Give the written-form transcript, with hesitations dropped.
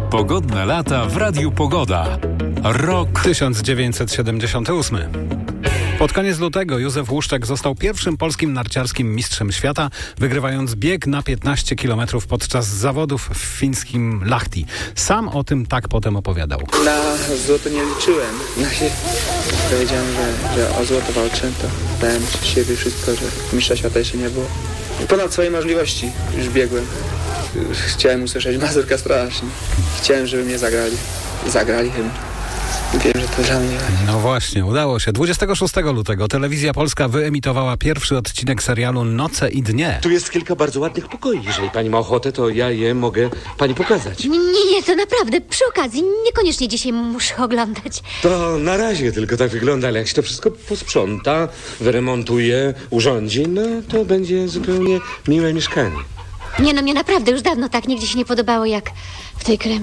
Pogodne lata w Radiu Pogoda. Rok 1978. Pod koniec lutego Józef Łuszczak został pierwszym polskim narciarskim mistrzem świata, wygrywając bieg na 15 km podczas zawodów w fińskim Lahti. Sam o tym tak potem opowiadał. Na złoto nie liczyłem. Powiedziałem, że o złoto walczę, to dałem z siebie wszystko, że mistrza świata jeszcze nie było. Ponad swoje możliwości już biegłem. Chciałem usłyszeć Mazurka strasznie. Chciałem, żeby mnie zagrali. Zagrali hymn. Wiem, że to dla mnie. No właśnie, udało się. 26 lutego Telewizja Polska wyemitowała pierwszy odcinek serialu Noce i dnie. Tu jest kilka bardzo ładnych pokoi. Jeżeli pani ma ochotę, to ja je mogę pani pokazać. Nie, to naprawdę. Przy okazji, niekoniecznie dzisiaj muszę oglądać. To na razie tylko tak wygląda, ale jak się to wszystko posprząta, wyremontuje, urządzi, no to będzie zupełnie miłe mieszkanie. Nie, mnie naprawdę już dawno tak nigdzie się nie podobało jak w tej krępie.